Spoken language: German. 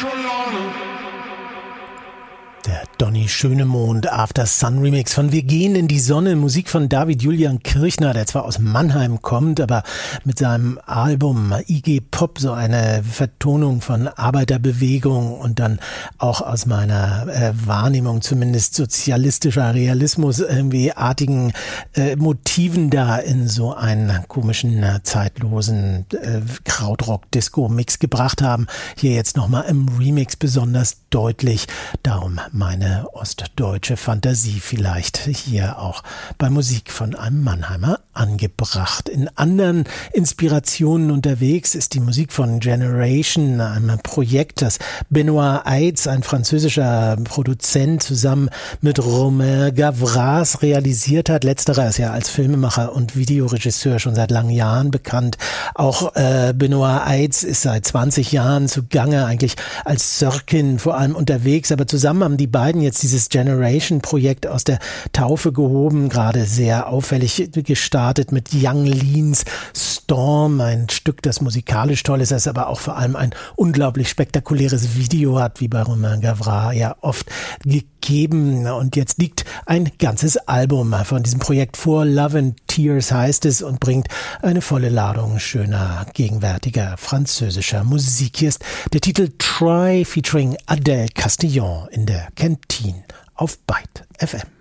Der Donny Schönemond After Sun Remix von Wir gehen in die Sonne, Musik von David Julian Kirchner, der zwar aus Mannheim kommt, aber mit seinem Album IG Pop so eine Vertonung von Arbeiterbewegung und dann auch aus meiner Wahrnehmung zumindest sozialistischer Realismus irgendwie artigen Motiven da in so einen komischen, zeitlosen Krautrock-Disco-Mix gebracht haben. Hier jetzt nochmal im Remix besonders deutlich, darum meine ostdeutsche Fantasie vielleicht hier auch bei Musik von einem Mannheimer angebracht. In anderen Inspirationen unterwegs ist die Musik von Generation, einem Projekt, das Benoît Eids, ein französischer Produzent, zusammen mit Romain Gavras realisiert hat. Letzterer ist ja als Filmemacher und Videoregisseur schon seit langen Jahren bekannt. Auch Benoît Eids ist seit 20 Jahren zugange, eigentlich als Sörkin vor allem unterwegs, aber zusammen haben die beiden jetzt dieses Generation-Projekt aus der Taufe gehoben, gerade sehr auffällig gestartet mit Young Leans Storm, ein Stück, das musikalisch toll ist, das aber auch vor allem ein unglaublich spektakuläres Video hat, wie bei Romain Gavras ja oft gegeben. Und jetzt liegt ein ganzes Album von diesem Projekt vor, Love and Tears heißt es, und bringt eine volle Ladung schöner, gegenwärtiger französischer Musik. Hier ist der Titel Try featuring Adèle Castillon in der Kantine auf Byte FM.